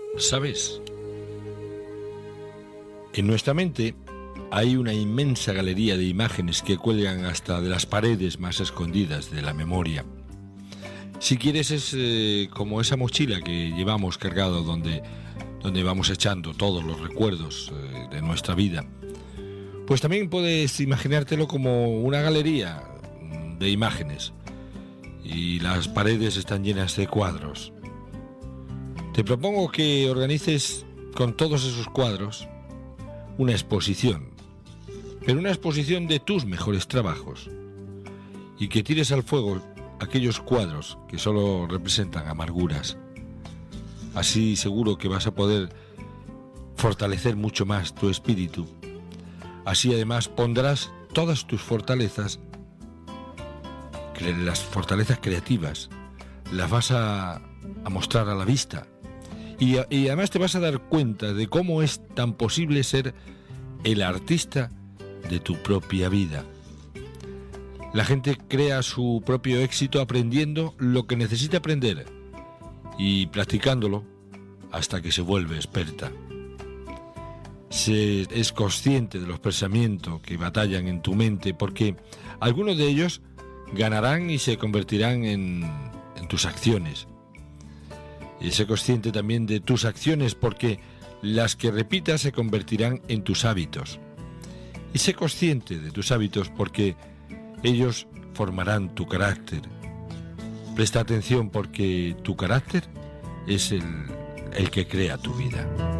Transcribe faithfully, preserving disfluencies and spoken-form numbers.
¿Sabes? En nuestra mente hay una inmensa galería de imágenes que cuelgan hasta de las paredes más escondidas de la memoria. Si quieres, es eh, como esa mochila que llevamos cargado donde, donde vamos echando todos los recuerdos eh, de nuestra vida. Pues también puedes imaginártelo como una galería de imágenes y las paredes están llenas de cuadros. Te propongo que organices con todos esos cuadros una exposición, pero una exposición de tus mejores trabajos, y que tires al fuego aquellos cuadros que solo representan amarguras. Así seguro que vas a poder fortalecer mucho más tu espíritu. Así además pondrás todas tus fortalezas, las fortalezas creativas, las vas a, a mostrar a la vista. Y, y además te vas a dar cuenta de cómo es tan posible ser el artista de tu propia vida. La gente crea su propio éxito aprendiendo lo que necesita aprender y practicándolo hasta que se vuelve experta. Se es consciente de los pensamientos que batallan en tu mente, porque algunos de ellos ganarán y se convertirán en, en tus acciones. Y sé consciente también de tus acciones, porque las que repitas se convertirán en tus hábitos. Y sé consciente de tus hábitos porque ellos formarán tu carácter. Presta atención porque tu carácter es el, el que crea tu vida.